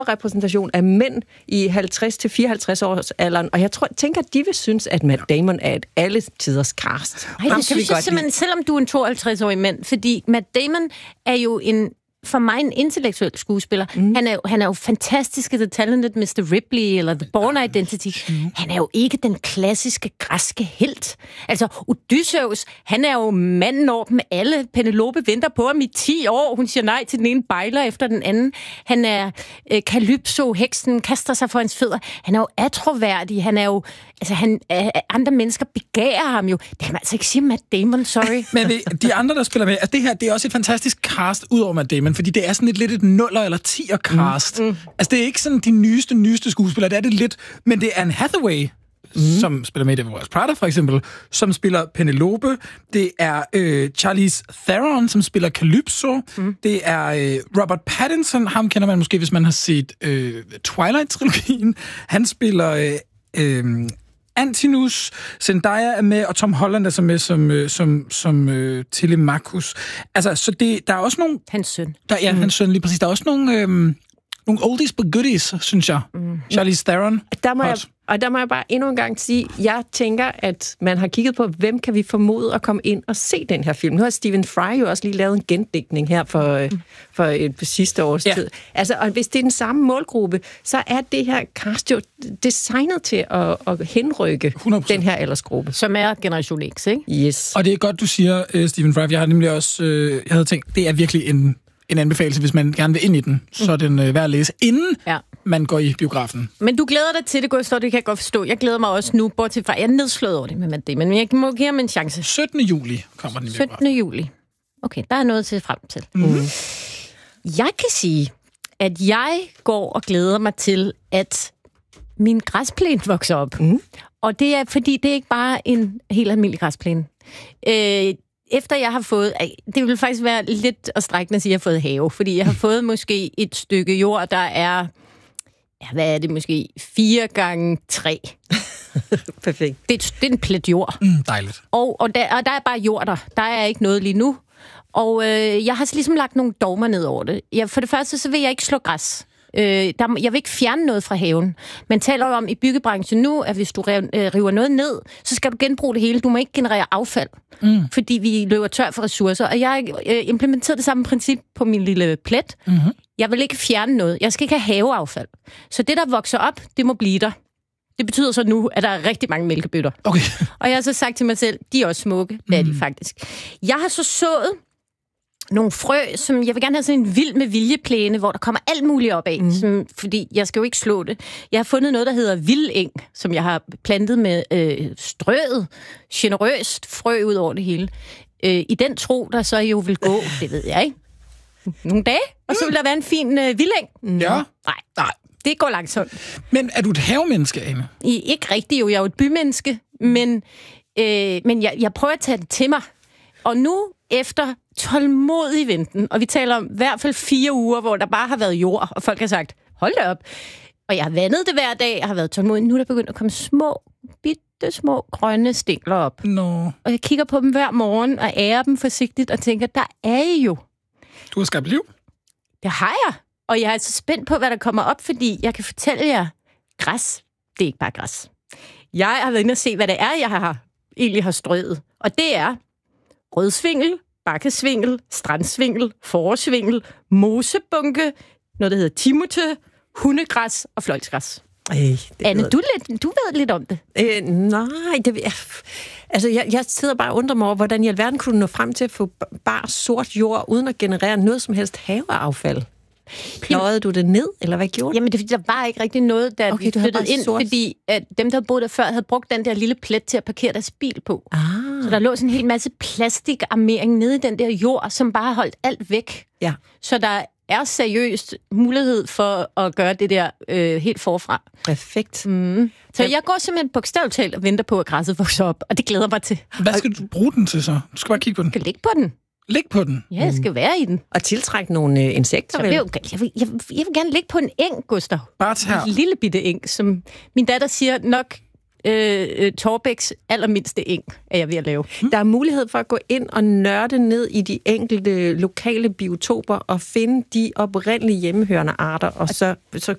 repræsentation af mænd i 50-54 års alderen, og jeg tænker, at de vil synes, at Matt Damon er et alle tiders cast. Nej, det synes jeg simpelthen, selvom du er en 52-årig mand, fordi Matt Damon er jo for mig en intellektuel skuespiller. Han er jo fantastisk i The Talented Mr. Ripley eller The Bourne Identity. Han er jo ikke den klassiske græske helt. Altså, Odysseus, han er jo manden over dem alle. Penelope venter på ham i 10 år. Hun siger nej til den ene bejler efter den anden. Han er Calypso, heksen, kaster sig for hans fødder. Han er jo atroværdig. Han er jo... Altså, andre mennesker begærer ham jo. Det kan man altså ikke sige Matt Damon, sorry. Men de andre, der spiller med, altså det her, det er også et fantastisk cast ud over Matt Damon, fordi det er sådan lidt et 0'er eller 10'er cast. Altså, det er ikke sådan de nyeste skuespillere, det er det lidt, men det er Anne Hathaway, som spiller med i Devil Wears Prada, for eksempel, som spiller Penelope. Det er Charlize Theron, som spiller Calypso. Det er Robert Pattinson, ham kender man måske, hvis man har set Twilight-trilogien. Han spiller... Antinous, Zendaya er med, og Tom Holland er så med som Telemachus. Altså, så der er også nogle... Hans søn. Hans søn, lige præcis. Der er også nogle oldies but goodies, synes jeg. Charlize Theron. Der må jeg bare endnu en gang sige, jeg tænker, at man har kigget på, hvem kan vi formode at komme ind og se den her film. Nu har Stephen Fry jo også lige lavet en gendækning her for et sidste års tid. Altså, og hvis det er den samme målgruppe, så er det her cast jo designet til at henrykke 100%. Den her aldersgruppe. Som er Generation X, ikke? Yes. Og det er godt, du siger, Stephen Fry. Jeg har nemlig også, jeg havde tænkt, det er virkelig en anbefaling, hvis man gerne vil ind i den, så er den værd at læse, inden man går i biografen. Men du glæder dig til det, Gustav, det kan jeg godt forstå. Jeg glæder mig også nu, bortset fra, jeg er nedslået over det med det, men jeg må give ham en chance. 17. juli kommer den i biografen. 17. juli. Okay, der er noget til frem til. Jeg kan sige, at jeg går og glæder mig til, at min græsplæne vokser op. Og det er, fordi det er ikke bare en helt almindelig græsplæne. Efter jeg har fået... Det vil faktisk være lidt at strække, at sige, at jeg har fået have. Fordi jeg har fået måske et stykke jord, der er... Ja, hvad er det måske? 4 gange 3. Perfekt. Det er en plet jord. Dejligt. Og der er bare jord der. Der er ikke noget lige nu. Og jeg har ligesom lagt nogle dogmer ned over det. For det første, så vil jeg ikke slå græs. Jeg vil ikke fjerne noget fra haven. Man taler jo om i byggebranchen nu, at hvis du river noget ned, så skal du genbruge det hele. Du må ikke generere affald, fordi vi løber tør for ressourcer. Og jeg har implementeret det samme princip på min lille plet. Jeg vil ikke fjerne noget. Jeg skal ikke have haveaffald. Så det, der vokser op, det må blive der. Det betyder så nu, at der er rigtig mange mælkebøtter. Okay. Og jeg har så sagt til mig selv, de er også smukke. Det er de faktisk. Jeg har så sået nogle frø, som jeg vil gerne have sådan en vild med viljeplæne, hvor der kommer alt muligt op af, fordi jeg skal jo ikke slå det. Jeg har fundet noget, der hedder vildeng, som jeg har plantet med strøet, generøst frø ud over det hele. I den tro, der så jo vil gå, det ved jeg ikke, nogle dage, og så vil der være en fin vildeng. Ja. Nej. Det går langsomt. Men er du et havemenneske, Ane? Ikke rigtigt jo, jeg er jo et bymenneske, men jeg prøver at tage det til mig. Og nu, efter tålmodig venten, og vi taler om i hvert fald 4 uger, hvor der bare har været jord, og folk har sagt, hold da op. Og jeg har vandet det hver dag, jeg har været tålmodig. Nu er der begyndt at komme bitte små grønne stængler op. Og jeg kigger på dem hver morgen, og ærer dem forsigtigt, og tænker, der er I jo. Du har skabt liv. Det har jeg. Og jeg er så spændt på, hvad der kommer op, fordi jeg kan fortælle jer, græs, det er ikke bare græs. Jeg har været inde og se, hvad det er, jeg egentlig har strøget. Og det er rødsvingel, bakkesvingel, strandsvingel, forårsvingel, mosebunke, noget, der hedder timote, hundegræs og fløjtsgræs. Anne, du ved lidt om det. Nej, altså jeg sidder bare og undrer mig over, hvordan i alverden kunne du nå frem til at få bare sort jord, uden at generere noget som helst haveaffald. Pløjede du det ned, eller hvad gjorde du? Jamen, det er fordi, der var ikke rigtig noget, der vi flyttede ind, fordi at dem, der boede der før, havde brugt den der lille plet til at parkere deres bil på. Så der lå sådan en hel masse plastikarmering nede i den der jord, som bare holdt alt væk. Ja. Så der er seriøst mulighed for at gøre det der helt forfra. Perfekt. Så jeg går simpelthen bogstaveligt talt og venter på, at græsset vokser op, og det glæder mig til. Hvad skal du bruge den til så? Du skal bare kigge på den. Jeg skal ligge på den. Ligge på den? Ja, jeg skal være i den. Og tiltrække nogle insekter, så jeg vil gerne ligge på en eng, Gustav. Bare her. En lille bitte eng, som min datter siger nok Torbæks allermindste eng, er jeg ved at lave. Der er mulighed for at gå ind og nørde ned i de enkelte lokale biotoper og finde de oprindelige hjemmehørende arter, og så